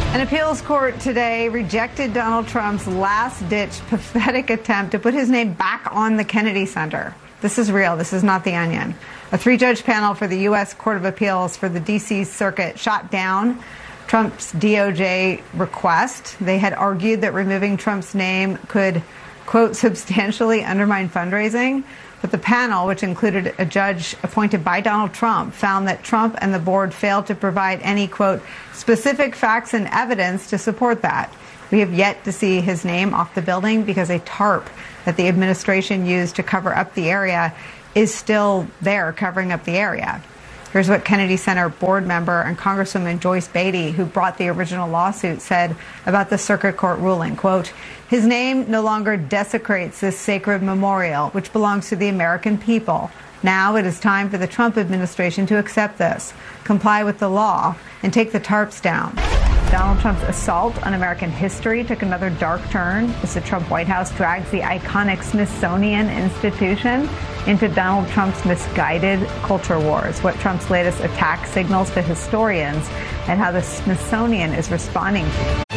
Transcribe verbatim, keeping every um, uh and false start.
An appeals court today rejected Donald Trump's last-ditch pathetic attempt to put his name back on the Kennedy Center. This is real. This is not The Onion. A three-judge panel for the U S Court of Appeals for the D C Circuit shot down Trump's D O J request. They had argued that removing Trump's name could, quote, substantially undermine fundraising. But the panel, which included a judge appointed by Donald Trump, found that Trump and the board failed to provide any, quote, specific facts and evidence to support that. We have yet to see his name off the building because a tarp that the administration used to cover up the area is still there covering up the area. Here's what Kennedy Center board member and Congresswoman Joyce Beatty, who brought the original lawsuit, said about the circuit court ruling. Quote, his name no longer desecrates this sacred memorial, which belongs to the American people. Now it is time for the Trump administration to accept this, comply with the law, and take the tarps down. Donald Trump's assault on American history took another dark turn as the Trump White House drags the iconic Smithsonian Institution into Donald Trump's misguided culture wars, what Trump's latest attack signals to historians and how the Smithsonian is responding to.